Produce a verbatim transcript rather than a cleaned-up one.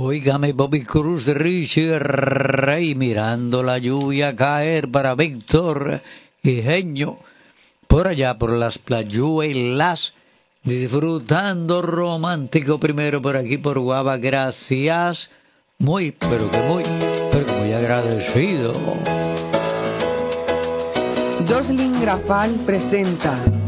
Óigame, Bobby Cruz, Richie Rey, mirando la lluvia caer para Víctor Hijeño, por allá por las playuelas, disfrutando romántico primero por aquí por Guava. Gracias, muy, pero que muy, pero que muy agradecido. Jocelyn Grafal presenta